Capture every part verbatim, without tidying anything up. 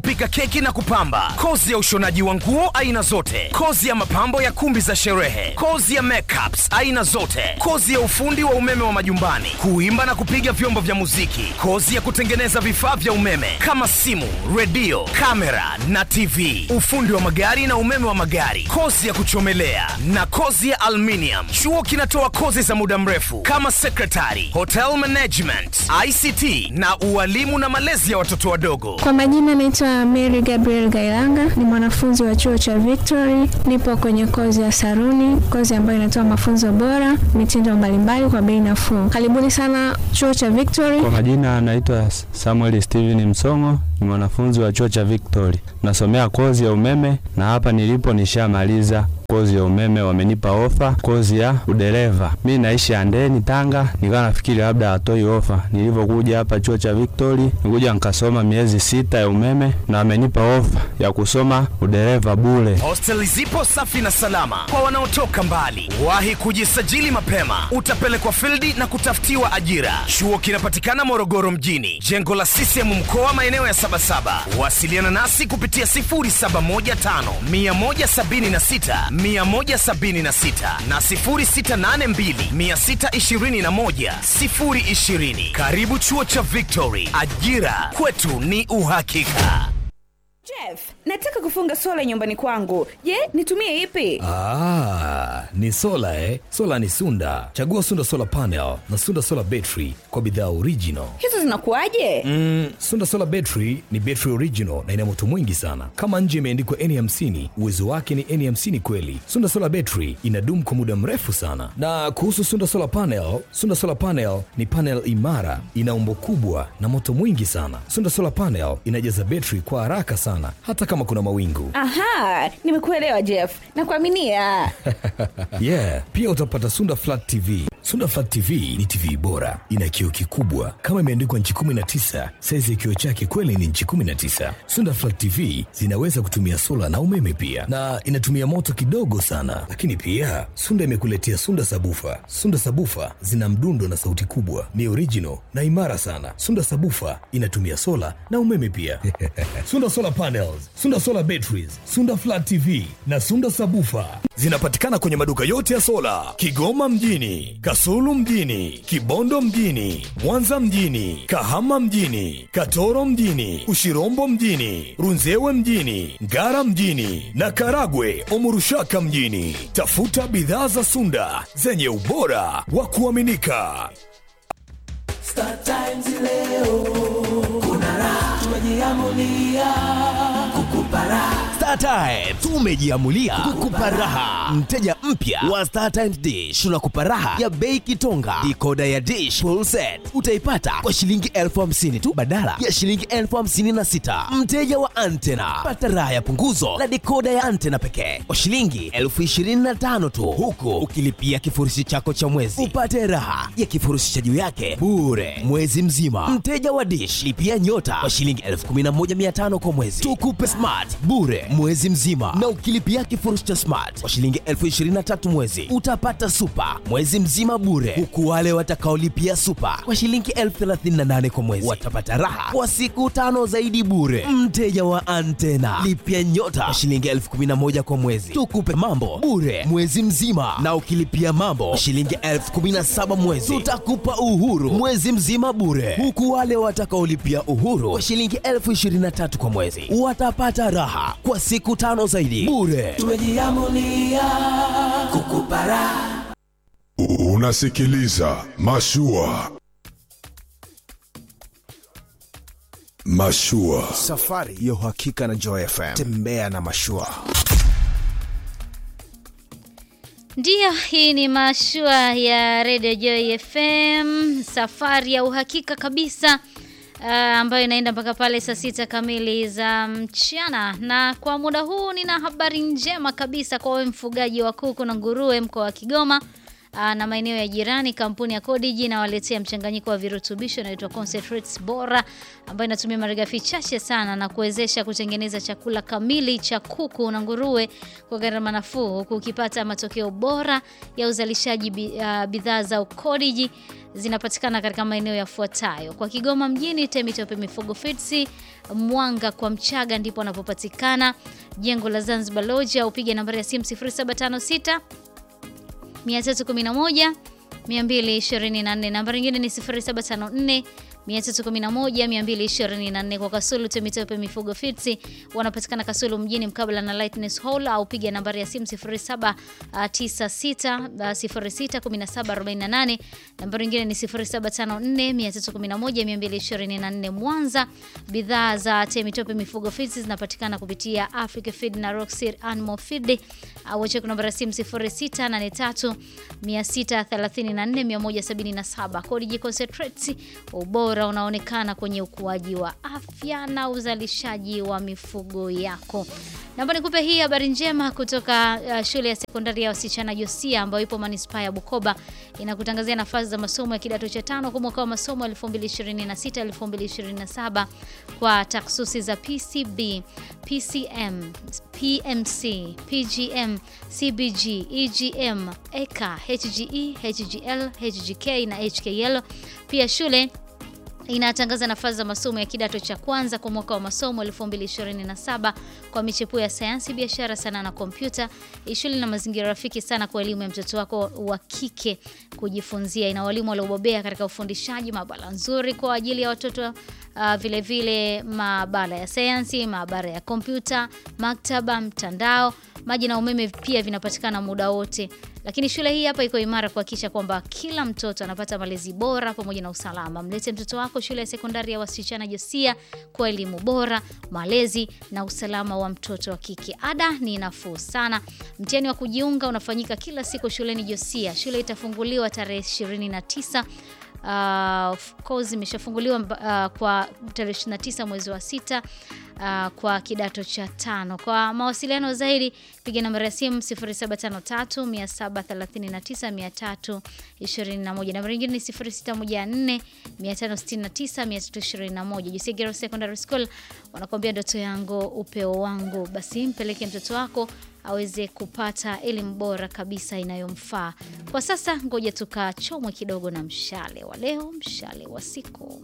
pika keki na kupamba, kozi ya ushonaji wa nguo aina zote, kozi ya mapambo ya kumbi za sherehe, kozi ya makeups aina zote, kozi ya ufundi wa umeme wa majumbani, kuimba na kupiga vyombo vya muziki, kozi ya kutengeneza vifaa vya umeme kama simu, redio, kamera na T V, ufundi wa magari na umeme wa magari, kozi ya kuchomelea na kozi ya aluminium. Chuo kinatoa kozi za muda mrefu kama secretary, hotel management, I C T na ualimu na malezi ya watoto wadogo. Kwa majina naitwa Mary Gabriel Gailanga, ni mwanafunzi wa chuo cha Victory. Nipo kwenye kozi ya saruni, kozi ambayo inatoa mafunzo bora, mitindo mbalimbali kwa bei nafuu. Karibuni sana chuo cha Victory. Kwa majina naitwa Samuel Steven Msongo, ni mwanafunzi wa chuo cha Victory. Nasomea kozi ya umeme na hapa nilipo nishamaliza kozi ya umeme, wamenipa ofa kozi ya udereva. Mimi naishi Andeni Tanga, nikawa nafikiri labda atoi ofa. Nilipokuja hapa chuo cha Victory, nikuja nikasoma miezi sita ya umeme na wamenipa ofa ya kusoma udereva bure. Hosteli zipo safi na salama kwa wanaotoka mbali. Wahi kujisajili mapema, utapelekwa fieldi na kutafutiwa ajira. Chuo kinapatikana Morogoro mjini, jengo la C C M mkoa, maeneo ya Sabasaba. Wasiliana nasi kupitia sifuri saba moja tano, mia moja sabini na sita, mia moja sabini na sita na sifuri sita nane mbili, mia sita ishirini na moja, sifuri ishirini. Karibu chuo cha Victory, ajira kwetu ni uhakika. Jeff, nataka kufunga sola nyumbani kwangu. Je, nitumie ipi? Ah, ni sola eh? Sola ni Sunda. Chagua Sunda Solar Panel na Sunda Solar Battery kwa bidhaa original. Hizo zinakuaje? Mm, Sunda Solar Battery ni battery original na ina moto mwingi sana. Kama nje imeandikwa N hamsini, uwezo wake ni N hamsini kweli. Sunda Solar Battery inadumu kwa muda mrefu sana. Na kuhusu Sunda Solar Panel, Sunda Solar Panel ni panel imara, ina umbo kubwa na moto mwingi sana. Sunda Solar Panel inajaza battery kwa haraka sana, hata kama kuna mawingu. Aha, nimekuelewa Jeff. Nakuaminia. Yeah, pia utapata Sunda Flat T V. Sunda Flat T V ni T V bora, ina kioo kikubwa kama imeandikwa inchi kumi na tisa. Size ya kioo chake kweli ni inchi kumi na tisa. Sunda Flat T V zinaweza kutumia sola na umeme pia, na inatumia moto kidogo sana. Lakini pia Sunda imekuletea Sunda Sabufa. Sunda Sabufa zina mdundo na sauti kubwa, ni original na imara sana. Sunda Sabufa inatumia sola na umeme pia. Sunda Solar Panels, Sunda Solar Batteries, Sunda Flat T V na Sunda Sabufa zinapatikana kwenye maduka yote ya sola Kigoma mjini, Kasulu mjini, Kibondo mjini, Mwanza mjini, Kahama mjini, Katoro mjini, Ushirombo mjini, Runzewe mjini, Ngara mjini na Karagwe Omurushaka mjini. Tafuta bidhaa za Sunda zenye ubora wa kuaminika. Star Times leo kuna raha, tumejiamulia kukupa raha. Star Times tumejiamulia kukupa raha. Mteja mpya wa Star Times Dish tunakupa raha ya bei kitonga. Decoder ya Dish full set utaipata kwa shilingi elfu hamsini tu badala ya shilingi elfu hamsini na sita. Mteja wa antena pata raha ya punguzo la decoder ya antena pekee kwa shilingi elfu ishirini na tano tu, huku ukilipia kifurushi chako cha mwezi upate raha ya kifurushi cha juu yake bure mwezi mzima. Mteja wa Dish lipia nyota kwa shilingi elfu kumi na moja mia tano kwa mwezi, tukupe smart bure mwezi mzima, na ukilipia kifurushi cha smart kwa shilingi elfu ishirini na tatu mwezi utapata super mwezi mzima bure, huku wale watakaolipia super kwa shilingi elfu thelathini na nane kwa mwezi watapata raha kwa siku tano zaidi bure. Mteja wa antena lipia nyota kwa shilingi elfu kumi na moja kwa mwezi, tukupe mambo bure mwezi mzima, na ukilipia mambo kwa shilingi elfu kumi na saba mwezi tutakupa uhuru mwezi mzima bure, huku wale watakaolipia uhuru kwa shilingi elfu ishirini na tatu kwa mwezi watapata raha kwa siku tano zaidi bure. Tumejiamulia kukupa raha. Unasikiliza Mashua. Mashua, safari ya uhakika na Joy F M. Tembea na Mashua. Ndio, hii ni Mashua ya Radio Joy F M, safari ya uhakika kabisa, uh, ambayo inaenda mpaka pale saa sita kamili za mchana. Na kwa muda huu nina habari njema kabisa kwa wewe mfugaji wa kuku na nguruwe mkoa wa Kigoma. aa, na maeneo ya jirani. Kampuni ya Codigi inawaletea mchanganyiko wa virutubisho unaoitwa concentrates bora ambayo inatumia malighafi chache sana na kuwezesha kutengeneza chakula kamili cha kuku na nguruwe kwa gharama nafuu, huku ukipata matokeo bora ya uzalishaji. Bidhaa za Codigi zinapatikana katika maeneo yafuatayo: kwa Kigoma mjini, Temitope Mifugo Feeds, Mwanga kwa Mchaga ndipo anapopatikana. Jengo la Zanzibar Lodge, au piga nambari ya simu sifuri saba tano sita tatu one moja mbili two nne. Nambari nyingine ni sifuri saba tano nne tatu one moja mbili two nne. Kwa Kasulu Temitope Mifugo Feeds wanapatikana Kasulu mjini mkabala na Lightness Hall, au piga nambari ya simu sifuri saba tisa sita sifuri sita one saba arobaini na nane. Nambari nyingine ni sifuri saba tano nne tatu one moja mbili two nne. Mwanza, bidhaa za Temitope Mifugo Feeds zinapatikana kupitia Africa Feed na Roxy Animal Feed, au check nambari ya simu sifuri sita nane tatu sita three nne one one seven saba. Codigi Concentrates, ubora unaonekana kwenye ukuaji wa afya na uzalishaji wa mifugo yako. Naomba nikupe hii habari njema kutoka uh, shule ya sekondari ya wasichana Josia ambayo ipo manispaa ya Bukoba. Inakutangazia nafasi za masomo ya kidato cha tano kwa mwaka wa masomo elfu mbili ishirini na sita elfu mbili ishirini na saba kwa takhasusi za P C B, P C M, P M C, P G M, C B G, E G M, E K A, H G E, H G L, H G K na H K L. Pia shule inatangaza nafasi za masomo ya kidato cha kwanza kwa mwaka wa masomo elfu mbili ishirini na saba kwa michepuo ya sayansi, biashara, sanaa na kompyuta. Shule na mazingira rafiki sana kwa elimu ya mtoto wako wa kike kujifunzia. Ina walimu waliobobea katika ufundishaji, maabara nzuri kwa ajili ya watoto, uh, vile vile maabara ya sayansi, maabara ya kompyuta, maktaba, mtandao, maji na umeme pia vinapatikana muda wote. Lakini shule hii hapa iko imara kuhakikisha kwamba kila mtoto anapata malezi bora pamoja na usalama. Mlete mtoto wako shule ya sekondari ya wasichana Josia kwa elimu bora, malezi na usalama wa mtoto wa kike. Ada ni nafuu sana. Mtihani wa kujiunga unafanyika kila siku shuleni Josia. Shule itafunguliwa tarehe ishirini na tisa. Uh, of course imeshafunguliwa uh, kwa tarehe ishirini na tisa mwezi wa sita uh, kwa kidato cha tano. Kwa mawasiliano zaidi piga namba ya simu sifuri saba tano tatu saba three tisa three two one. Namba nyingine ni sifuri sita moja nne tano sita tisa three two one. Josia Girls Secondary School wanakuambia ndoto yangu upeo wangu. Basi mpeleke mtoto wako aweze kupata elimu bora kabisa inayomfaa. Kwa sasa ngoja tukachomwe kidogo na mshale wa leo, mshale wa siku.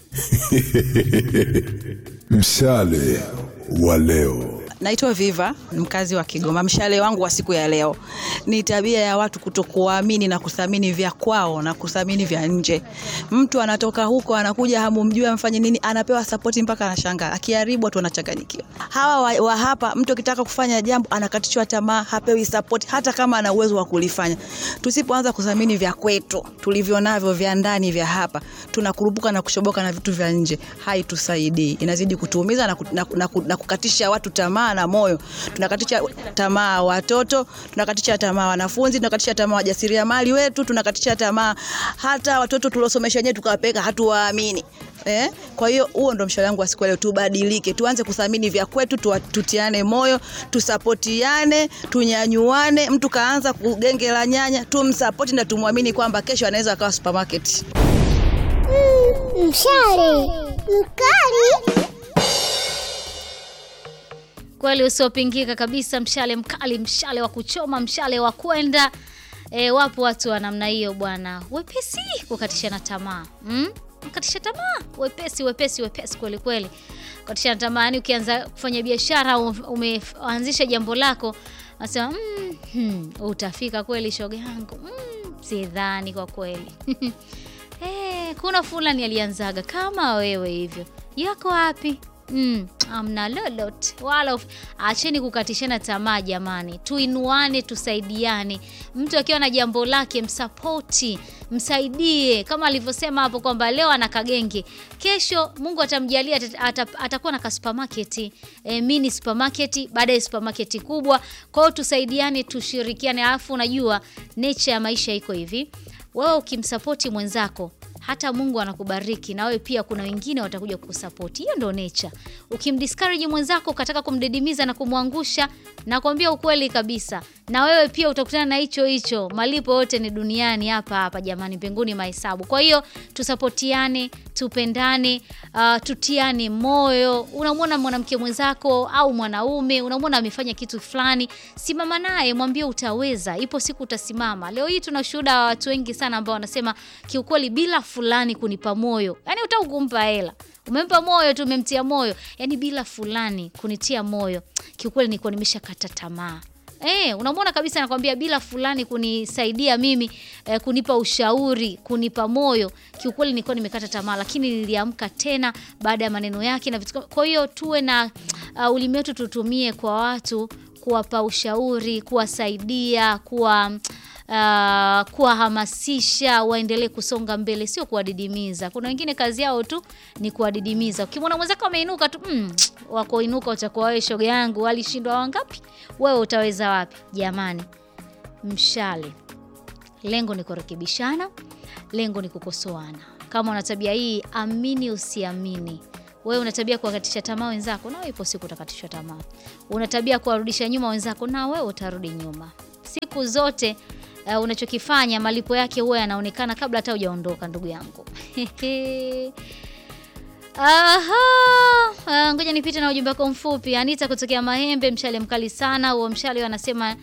Mshale wa leo. Naitwa Viva, mkazi wa Kigoma. Mshale wangu wa siku ya leo ni tabia ya watu kutokuamini na kuthamini vya kwao na kuthamini vya nje. Mtu anatoka huko anakuja hamumjui amfanye nini, anapewa support mpaka anashangaa. Akiharibu watu wanachanganyikiwa. Hawa wa, wa hapa mtu akitaka kufanya jambo anakatishwa tamaa, hapewi support hata kama ana uwezo wa kulifanya. Tusipoanza kuthamini vya kwetu, tulivyo navyo vya ndani vya hapa, tunakurupuka na kushoboka na vitu vya nje, haitusaidii. Inazidi kutuumiza na, na, na, na kukatisha watu tamaa na moyo. Tunakatisha tamaa watoto, tunakatisha tamaa wanafunzi, tunakatisha tamaa wajasiriamali wetu, tunakatisha tamaa hata watoto tulosomesha wenyewe tukawapeka hatuwaamini. Eh? Kwa hiyo huo ndo mshale wangu wa siku leo. Tubadilike, tuanze kuthamini vya kwetu, tutiane moyo, tusapotiane, tunyanyuane. Mtu kaanza kugenge la nyanya, tumsupport na tumwamini kwamba kesho anaweza akawa supermarket. Mm, mshale mkali. Kweli usiopingika kabisa, mshale mkali, mshale wa kuchoma, mshale wa kwenda. E, wapo watu wa namna hiyo bwana. Wepesi kukatishana tamaa. Mm? Kukatisha tamaa, wepesi wepesi wepesi kweli kweli. Kukatisha tamaa, yani ukianza kufanya biashara, umeanzisha jambo lako, unasema mm, hmm, utafika kweli shoga yangu. Mm, sidhani kwa kweli. Eh, kuna fulani alianzaga kama wewe hivyo. Yako wapi? Mm, amna lolote. Wala acheni kukatishana tamaa jamani. Tuinuane, tusaidiane. Mtu akiwa na jambo lake msapoti, msaidie. Kama alivyosema hapo kwamba leo ana kagenge, kesho Mungu atamjalia atakuwa na ka supermarket, e, mini supermarket, baadaye supermarket kubwa. Kwa hiyo tusaidiane, tushirikiane. Alafu unajua nature ya maisha iko hivi. Wewe ukimsapoti mwenzako hata Mungu anakubariki na wewe pia kuna wengine watakuja kukusupport. Hiyo ndio nature. Ukimdiscourage mwenzako ukataka kumdidimiza na kumwangusha, nakwambia ukweli kabisa, na wewe pia utakutana na hicho hicho. Malipo yote ni duniani hapa hapa jamani, mbinguni mahesabu. Kwa hiyo tusapotiane, tupendane, uh, tutiane moyo. Unamwona mwanamke mwenzako au mwanaume, unamwona amefanya kitu fulani, simama naye, mwambie utaweza, ipo siku utasimama. Leo hii tunashuhuda watu wengi sana ambao wanasema kiukweli bila fulani kunipa moyo. Yaani utaka kumpa hela, umempa moyo tu, umemtia moyo. Yaani bila fulani kunitia moyo, kiukweli nilikuwa nimeshakata tamaa. Eh, unamwona kabisa anakuambia bila fulani kunisaidia mimi, eh, kunipa ushauri, kunipa moyo, kiukweli nilikuwa nimekata tamaa, lakini niliamka tena baada ya maneno yake na vitu. Kwa hiyo tuwe na uh, ulimi wetu tutumie kwa watu, kuwapa ushauri, kuwasaidia, kuwa Uh, kuwahamasisha waendelee kusonga mbele, sio kuwadidimiza. Kuna wengine kazi yao tu ni kuwadidimiza. Ukimwona mwenzako ameinuka tu, mm, wako inuka utakuwa wewe shoga yangu, walishindwa wangapi? Wewe utaweza wapi? Jamani, mshale. Lengo ni kurekebishana, lengo ni kukosoana. Kama una tabia hii, amini usiamini, wewe una tabia kuwakatisha tamaa wenzako, na wewe ipo siku utakatishwa tamaa. Una tabia kuwarudisha nyuma wenzako, na wewe utarudi nyuma. Siku zote Uh, unachokifanya malipo yake huwa yanaonekana kabla hata hujaondoka, ndugu yangu. Aha, uh, ngoja nipite na ujumbe wako mfupi. Anita kutokea Mahembe, mshale mkali sana. Huo mshale anasema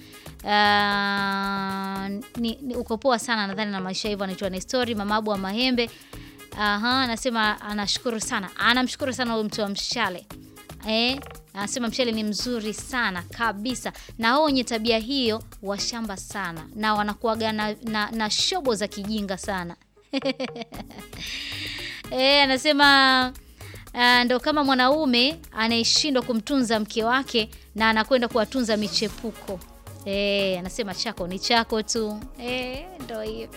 uh, ni, ni uko poa sana, nadhani na maisha hivyo. Anaitwa na story mama Abu wa Mahembe. Aha, anasema anashukuru sana. Anamshukuru sana huyo mtu wa mshale. Eh, anasema mshale ni mzuri sana kabisa. Na wao wenye tabia hiyo washamba sana, na wanakuaga na, na, na shobo za kijinga sana. Eh, anasema uh, ndo kama mwanaume anayeshindwa kumtunza mke wake na anakwenda kuwatunza michepuko. Eh, anasema chako ni chako tu. Eh, ndo hivyo.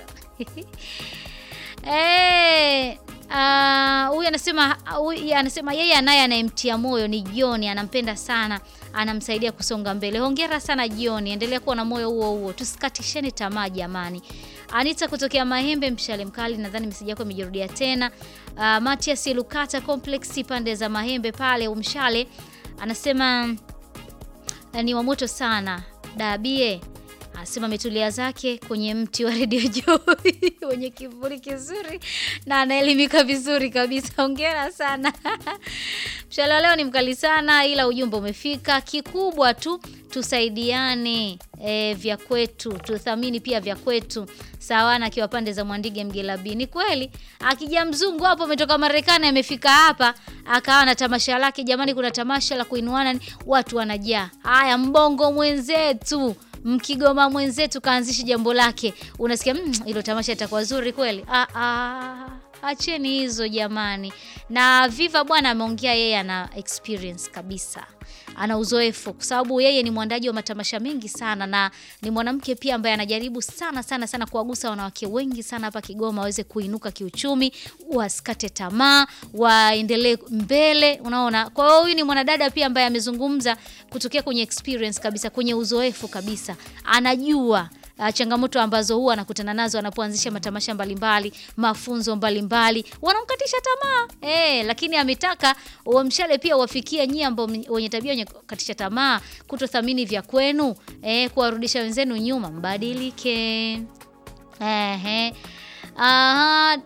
Eh, Uh, huyu anasema huyu anasema yeye anaye anayemtia moyo ni Jioni, anampenda sana, anamsaidia kusonga mbele. Hongera sana Jioni, endelea kuwa na moyo huo huo. Tusikatisheni tamaa jamani. Anita kutokea Mahembe, mshale mkali, nadhani message yako imejirudia tena. Uh, Matias Lukata Complex pande za Mahembe pale umshale, anasema ni wa moto sana. Dabie anasema ametulia zake kwenye mti wa Radio Joy wenye kivuli kizuri na anaelimika vizuri kabisa. Hongera sana. Mshale leo ni mkali sana, ila ujumbe umefika. Kikubwa tu tusaidiane, e, vya kwetu, tuthamini pia vya kwetu. Sawana akiwa pande za Mwandige Mgelabi. Ni kweli, akija mzungu hapo ametoka Marekani amefika hapa, akawa na tamasha lake. Jamani, kuna tamasha la kuinuana, watu wanajaa. Haya, Mbongo mwenzetu, Mkigoma mwenzetu kaanzisha jambo lake. Unasikia hilo mm, tamasha litakuwa zuri kweli. Ah ah, acheni hizo jamani. Na Viva bwana ameongea, yeye ana experience kabisa, ana uzoefu, kwa sababu yeye ni mwandaji wa matamasha mengi sana, na ni mwanamke pia ambaye anajaribu sana sana sana kuwagusa wanawake wengi sana hapa Kigoma waweze kuinuka kiuchumi, wasikate tamaa, waendelee mbele, unaona. Kwa hiyo huyu ni mwanadada pia ambaye amezungumza kutokea kwenye experience kabisa, kwenye uzoefu kabisa. Anajua Uh, changamoto ambazo huwa anakutana nazo anapoanzisha matamasha mbalimbali, mafunzo mbalimbali, wanamkatisha tamaa. Eh, lakini ametaka wa mshale pia wafikie nyinyi ambao wenye tabia wenye kukatisha tamaa, kutothamini vya kwenu, eh, kuwarudisha wenzenu nyuma, mbadilike. Eh aha,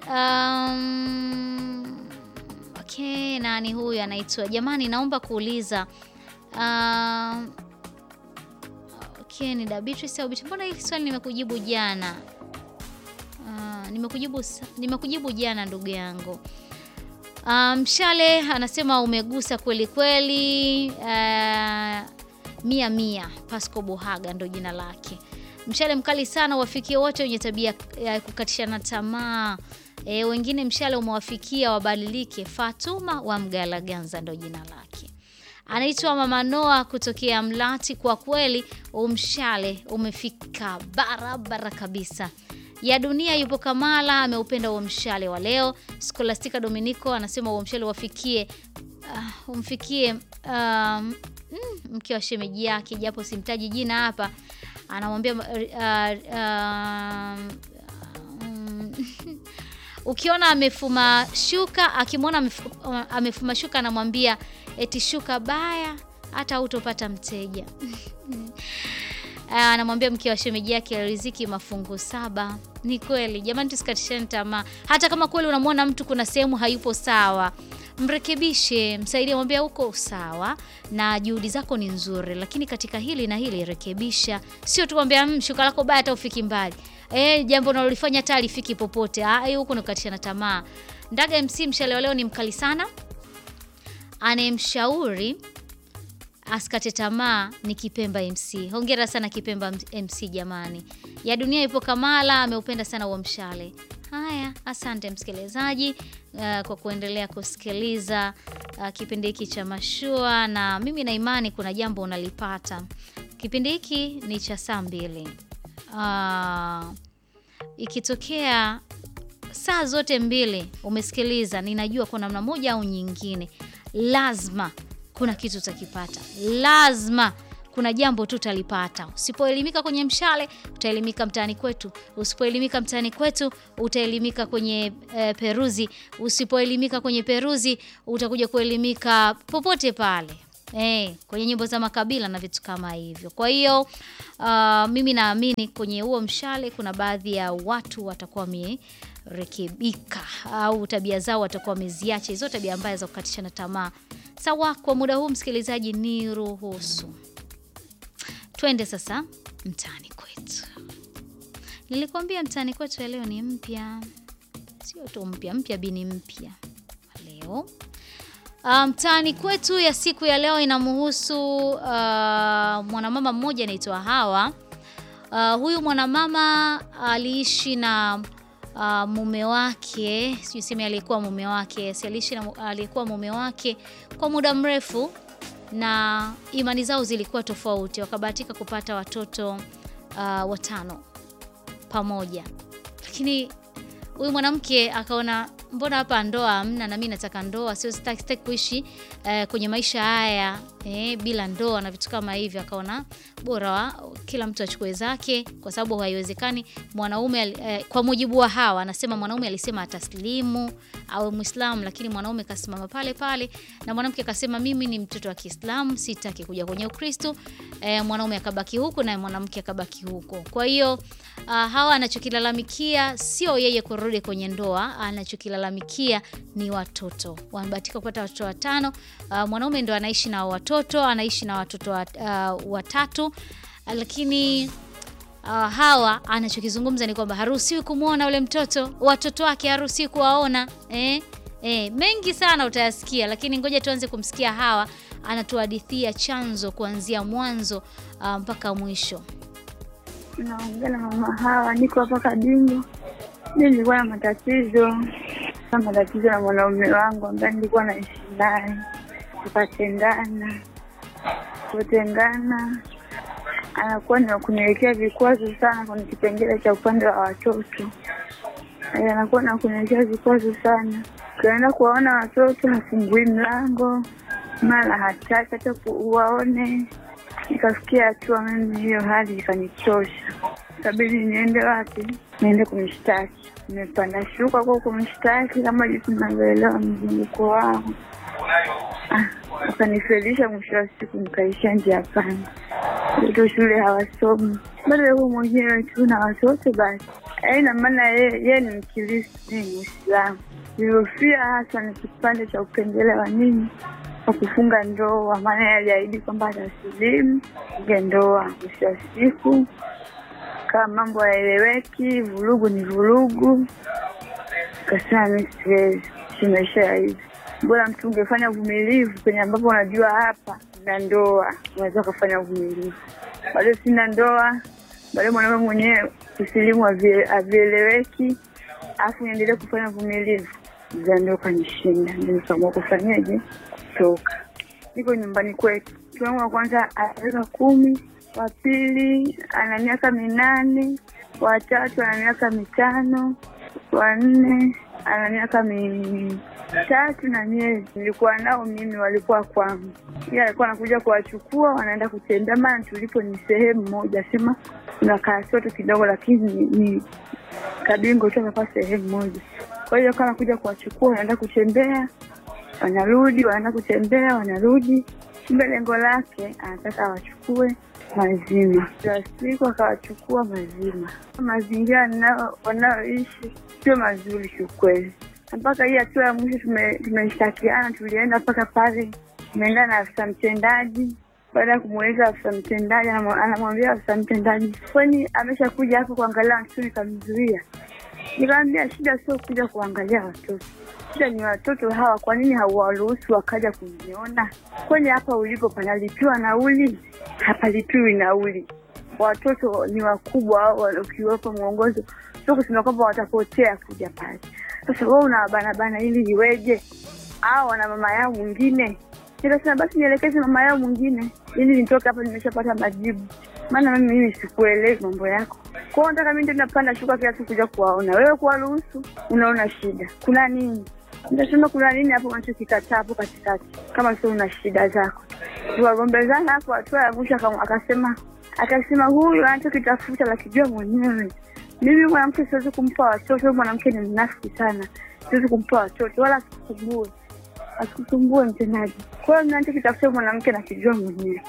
um, okay, nani huyu anaitwa? Jamani, naomba kuuliza um, ni da Beatrice au Beatrice. Mbona hili swali nimekujibu jana? Uh, nimekujibu nimekujibu jana ndugu yangu. Mshale um, anasema umegusa kweli kweli. Uh, mia mia Pasco Bohaga ndo jina lake. Mshale mkali sana, wafikie wote wenye tabia ya kukatishana tamaa. E, wengine mshale umewafikia wabadilike. Fatuma wa Mgalaganza ndo jina lake. Anaitwa Mama Noa kutokea Mlati. Kwa kweli umshale umefika barabara kabisa. Ya dunia yupo Kamala, ameupenda huo mshale wa leo. Scholastica Dominico anasema huo mshale wafikie uh, umfikie um, mm, mke wa shemeji yake, japo simtaji jina hapa. Anamwambia uh, uh, um, Ukiona amefuma shuka, akimwona amefuma, amefuma shuka anamwambia eti shuka baya hata hutopata mteja. Anamwambia mke wa shemeji yake riziki mafungu saba. Ni kweli jamani, tusikatishane tamaa. Hata kama kweli unamwona mtu kuna sehemu hayupo sawa, mrekebishe, msaidie, mwambie uko sawa na juhudi zako ni nzuri, lakini katika hili na hili rekebisha. Sio tu kwambia mshuka lako baya hata ufiki mbali. Eh, jambo unalolifanya hata alifiki popote. Ah, hiyo huko nikatishana tamaa. Ndaga M C mshale wa leo ni mkali sana. Anemshauri asikate tamaa ni Kipemba M C. Hongera sana Kipemba M C jamani. Ya dunia ipo Kamala, ameupenda sana huo mshale. Haya, asante msikilizaji uh, kwa kuendelea kusikiliza uh, kipindi hiki cha Mashua, na mimi na imani kuna jambo unalipata. Kipindi hiki ni cha saa mbili. Uh, ikitokea saa zote mbili umesikiliza, ninajua kwa namna moja au nyingine lazima kuna kitu utakipata. Lazima kuna jambo tu utalipata. Usipoelimika kwenye mshale, utaelimika mtaani kwetu. Usipoelimika mtaani kwetu, utaelimika kwenye e, peruzi. Usipoelimika kwenye peruzi, utakuja kuelimika popote pale. Eh, kwenye nyimbo za makabila na vitu kama hivyo. Kwa hiyo uh, mimi naamini kwenye huo mshale kuna baadhi ya watu watakuwa wamerekebika au tabia zao watakuwa wameziacha hizo tabia mbaya za kukatishana tamaa. Sawa, kwa muda huu msikilizaji ni ruhusu twende sasa mtaani kwetu. Nilikwambia mtaani kwetu leo ni mpya. Sio tu mpya, mpya bini mpya. Leo mtaani um, kwetu ya siku ya leo inamhusu uh, mwanamama mmoja anaitwa Hawa. Uh, huyu mwanamama aliishi na uh, mume wake, sijui sema alikuwa mume wake, si aliishi na alikuwa mume wake kwa muda mrefu, na imani zao zilikuwa tofauti. Wakabahatika kupata watoto uh, watano pamoja. Lakini huyu mwanamke akaona mbona hapa ndoa hamna na mimi nataka ndoa, sio sitaki, sitaki kuishi eh, kwenye maisha haya eh, bila ndoa na vitu kama hivyo. Akaona bora wa, kila mtu achukue zake, kwa sababu haiwezekani mwanaume eh, kwa mujibu wa Hawa anasema mwanaume alisema ataslimu au Muislamu, lakini mwanaume kasimama pale pale, na mwanamke akasema mimi ni mtoto wa Kiislamu, sitaki kuja kwenye Ukristo. Eh, mwanaume akabaki huko na mwanamke akabaki huko. Kwa hiyo uh, Hawa anachokilalamikia sio yeye kurudi kwenye ndoa, anachokilalamikia ni watoto. Wanabahatika kupata watoto watano. Uh, mwanaume ndo anaishi na watoto, anaishi na watoto wat, uh, watatu. Uh, lakini uh, Hawa anachokizungumza ni kwamba haruhusiwi kumuona ule mtoto, watoto wake haruhusiwi kuwaona. Eh? Eh, mengi sana utayasikia, lakini ngoja tuanze kumsikia Hawa anatuhadithia chanzo kuanzia mwanzo uh, mpaka mwisho. Naongea na mama Hawa, niko hapa Kadingo. Mimi nilikuwa na matatizo. Kama matatizo na mwanaume wangu ambaye nilikuwa naishi naye. Tukatengana. Kutengana. Anakuwa ni kuniwekea vikwazo sana kwenye kipengele cha upande wa watoto. Anakuwa na kuniwekea vikwazo sana. Kaenda kuwaona watoto hafungui mlango. Mara hataki hata kuwaone. Nikafikia hatua mimi hiyo hali ikanichosha. Kabidi niende wapi? Niende kumshtaki. Nimepanda shuka kwa kumshtaki kama jinsi ninavyoelewa mzunguko wao. Ah, akanifelisha mwisho wa siku nikaisha njia panda. Ndio shule hawasomi. Bado yuko mwenyewe tu na watoto basi. Haina maana yeye yeye ni Mkristo, ni Muislamu. Nilofia hasa ni kipande cha upendelewa nini? Kwa kufunga ndoa, maana aliahidi kwamba atasilimu ndoa mwisho wa siku. Kama mambo haeleweki, vurugu ni vurugu. Kasema mimi siwezi, simesha hivi. Bora mtu ungefanya uvumilivu kwenye ambapo unajua hapa na ndoa, unaweza kufanya uvumilivu. Bado sina ndoa, bado mwanaume mwenyewe kusilimu havieleweki, afu niendelee kufanya uvumilivu. Ndio kanishinda, ndio nikaamua kufanyaje? Toka. Niko nyumbani kwetu. Mwanangu wa kwanza ana kumi, wa pili ana miaka minane, wa tatu ana miaka mitano, wa nne ana miaka mitatu na miezi. Nilikuwa nao mimi, walikuwa kwangu. Yeye alikuwa anakuja kuwachukua, wanaenda kutembea, maana tulipo ni sehemu moja, sema tunakaa sote kidogo, lakini ni Kadingo tu kwa sehemu moja. Kwa hiyo kama kuja kuwachukua, wanaenda kutembea, wanarudi, wanaenda kutembea, wanarudi. Kumbe lengo lake anataka awachukue mazima. Kila siku akawachukua mazima. Mazingira nao wanaoishi sio mazuri kiukweli. Mpaka hii hatua ya mwisho tumeshtakiana, tulienda mpaka pale, tumeenda na afisa mtendaji. Baada ya kumuuliza afisa mtendaji, anamwambia afisa mtendaji, kwani ameshakuja hapo kuangalia watoto? Nikamzuia. Nikamwambia shida sio kuja kuangalia watoto. Shida ni watoto hawa, kwa nini hawaruhusu wakaja kuniona? Kwani hapa ulipo panalipiwa nauli? Hapalipiwi nauli. Watoto ni wakubwa, ukiwepo mwongozo sio kusema kwamba watapotea kuja pale. Sasa wewe unabana bana ili iweje? Hao wana mama yao mwingine. Nikasema basi nielekeze mama yao mwingine ili nitoke hapa nimeshapata majibu. Maana mimi mimi sikuelewi mambo yako. Kwa hiyo nataka mimi ndio napanda shuka kila siku kuja kuwaona. Wewe kuwaruhusu unaona shida. Kuna nini? Nitasema kuna nini hapo unachokikataa hapo katikati? Kama sio una shida zako. Tuwagombezana hapo, hatua ya mwisho akasema akasema huyu anachokitafuta la kijua mwenyewe. Mimi mwanamke siwezi kumpa watoto, mwanamke ni mnafiki sana. Siwezi kumpa watoto wala asikusumbue. Asikusumbue mtendaji. Kwa hiyo ninachokitafuta mwanamke na kijua mwenyewe.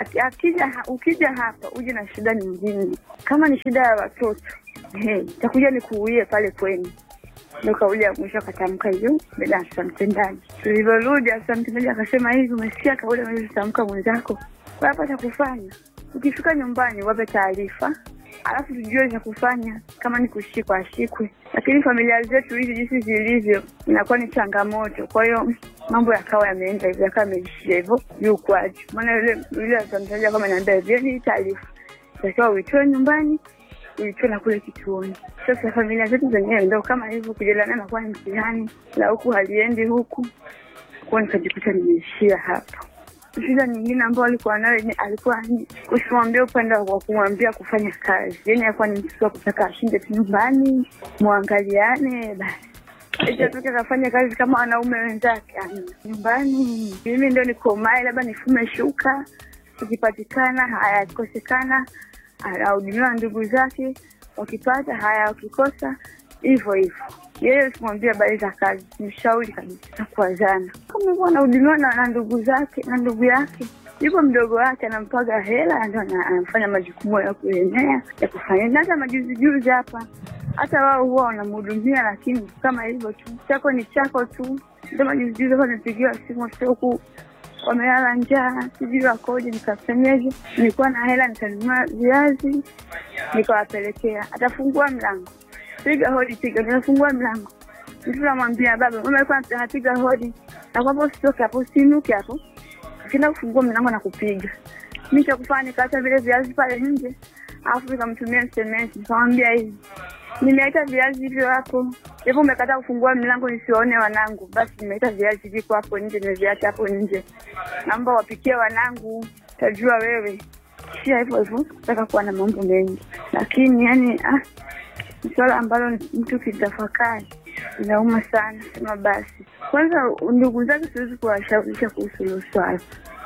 Akija ukija hapa uje na shida nyingine. Kama ni shida ya watoto, eh, takuja nikuuie pale kwenu. Ndio kauli ya mwisho akatamka hiyo bila afisa mtendaji. Tulivyorudi afisa mtendaji akasema hivi, umesikia kauli aliyotamka mwenzako? Kwa hapa cha kufanya, ukifika nyumbani wape taarifa, alafu tujue cha kufanya, kama ni kushikwa ashikwe. Lakini familia zetu hizi jinsi zilivyo inakuwa ni changamoto. Kwa hiyo mambo yakawa yameenda hivyo, yakawa yameishia hivyo yukwaje. Maana yule yule atamtaja kama niambia hivi taarifa. Sasa uitoe nyumbani, uitoe na kule kituoni. Sasa familia zetu zenyewe ndio kama hivyo, kujelana na kwa mtihani na huku haliendi huku. Kwa nikajikuta nimeishia hapo. Shida nyingine ambayo alikuwa nayo ni alikuwa kusimamia upande wa kumwambia kufanya kazi. Yaani alikuwa ni mtu wa kutaka ashinde nyumbani, muangaliane basi. Eti atoke kafanya kazi kama wanaume wenzake nyumbani. Mimi ndio niko mai, labda nifume shuka, ukipatikana haya, ukikosekana anahudumiwa ndugu zake, ukipata haya, ukikosa hivyo hivyo. Yeye simwambia habari za kazi, mshauri kabisa kuazana. Kama yuko anahudumiwa na ndugu zake na ndugu yake, yupo mdogo wake anampaga hela, ndio anafanya majukumu ya kuenea ya kufanya. Hata majuzi juzi hapa, hata wao huwa wanamhudumia, lakini kama hivyo tu, chako ni chako tu. Ndio majuzi juzi hapa nipigiwa simu siku wamelala njaa, sijui wakoje, nikafanyaje. Nilikuwa na hela nikanunua viazi nikawapelekea. Atafungua mlango, piga hodi, piga, nafungua mlango. Mtu anamwambia baba, mama alikuwa anapiga hodi. Na kwa sababu sitoke hapo, sinuke hapo. Kina kufungua mlango na kupiga. Mimi cha kufanya nikaacha vile viazi pale nje. Alafu nikamtumia S M S, nikamwambia hivi, nimeacha viazi hivyo hapo. Hebu umekataa kufungua mlango nisiwaone wanangu. Basi nimeacha viazi viko hapo nje, nimeviacha hapo nje. Naomba wapikie wanangu, tajua wewe. Sio hivyo hivyo, nataka kuwa na mambo mengi. Lakini yani ah swala ambalo mtu kitafakari inauma sana. Sema basi kwanza ndugu zake siwezi kuwashawisha kuhusu hilo swala,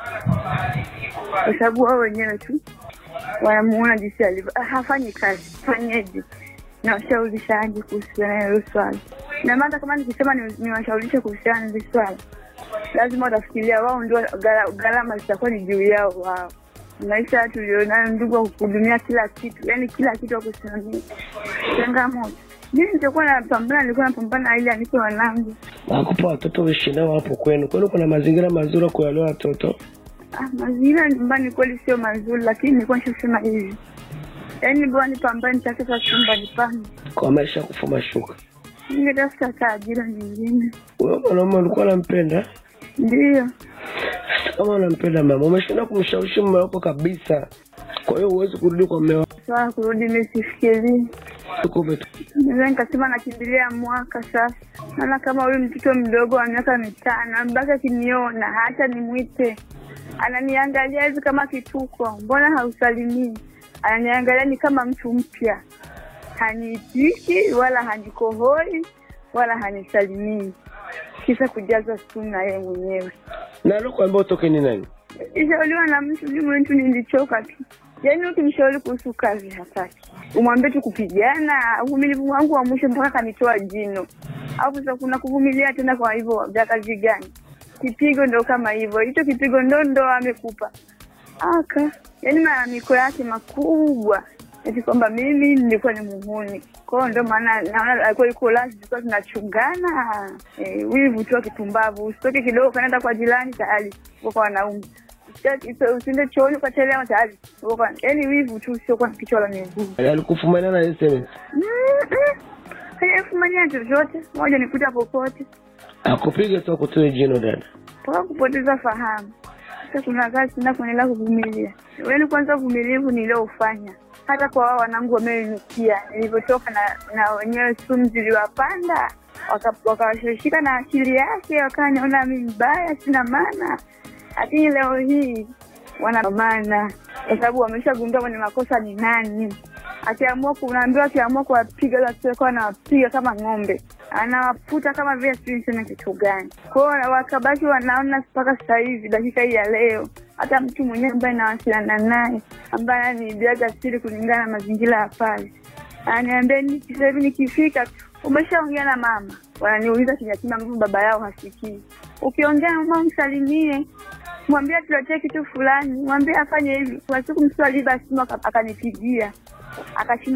kwa sababu wao wenyewe tu wanamuona jinsi alivyo, hafanyi kazi, fanyeje na washaurishaje kuhusiana na hilo swala. Na maana kama nikisema niwashaurishe kuhusiana na hilo swala, lazima watafikiria wao ndio gharama zitakuwa ni juu yao wao. Maisha tulionayo ndugu kuhudumia kila kitu, yani kila kitu kusimamia. Changamoto. Mimi nilikuwa napambana, nilikuwa napambana ili anipe wanangu. Nakupa watoto wishi nao hapo kwenu. Kwenu kuna mazingira mazuri kwa wale watoto? Ah, mazingira nyumbani kweli sio mazuri, lakini nilikuwa nishasema hivi. Yaani bwana nipambane chake kwa chumba nipande. Kwa maisha kufuma shuka. Ningetafuta ajira nyingine. Wewe mwanaume ulikuwa unampenda? Ndio. Kama unampenda mama, umeshinda kumshawishi mume wako kabisa. Kwa hiyo huwezi kurudi kwa mume wako. Sawa, kurudi msifikiri. Tukobe tu. Ndio nikasema nakimbilia mwaka sasa. Maana kama huyu mtoto mdogo wa miaka mitano, mbaka kiniona hata nimwite. Ananiangalia hivi kama kituko. Mbona hausalimii? Ananiangalia ni kama mtu mpya. Hanitiki wala hanikohoi wala hanisalimii. Kisa kujaza suna yeye mwenyewe. Na leo kwamba utoke ni nani? Ishauriwa na mtu, mimi mtu nilichoka tu. Yaani ukimshauri kuhusu kazi hataki. Umwambie tu kupigana, uvumilivu wangu wa mwisho mpaka kanitoa jino. Au sasa kuna kuvumilia tena kwa hivyo vya kazi gani? Kipigo ndo kama hivyo. Hicho kipigo ndo ndo amekupa. Aka, yaani malalamiko yake makubwa. Eti kwamba mimi nilikuwa ni muhuni. Kwa hiyo ndio maana naona alikuwa yuko lazi tulikuwa tunachungana. Eh, wivu tu kipumbavu. Usitoke kidogo kaenda kwa jirani tayari kwa wanaume. Usinde chooni kwa telewa tayari. Kwa yaani wivu tu sio kwa kichwa la miguu. Alikufumania na S M S. Haya fumania chochote, moja nikuta popote. Akupiga tu kutoa jino dada. Kwa kupoteza fahamu. Sasa kuna kazi na kuendelea kuvumilia. Wewe kwanza uvumilivu niliofanya. Hata kwa wao wanangu wamenikia nilipotoka na na wenyewe sumu ziliwapanda wakawashika na akili yake wakaniona mimi mbaya sina maana. Lakini leo hii wana maana kwa sababu wameshagundua mwenye makosa ni nani. Akiamua kunaambiwa akiamua kuwapiga watu kwa anawapiga kama ng'ombe. Anawafuta kama vile sisi kitu gani. Kwa hiyo wakabaki wanaona mpaka sasa hivi dakika hii ya leo. Hata mtu mwenyewe ambaye nawasiliana naye ambaye ni biaga siri kulingana na mazingira ya pale. Ananiambia ni sasa hivi nikifika umeshaongea na mama. Wananiuliza kijatima mimi baba yao hasikii. Ukiongea na mama msalimie. Mwambie tuletee kitu fulani, mwambie afanye hivi. Kwa siku mswali basi akanipigia. Akashinda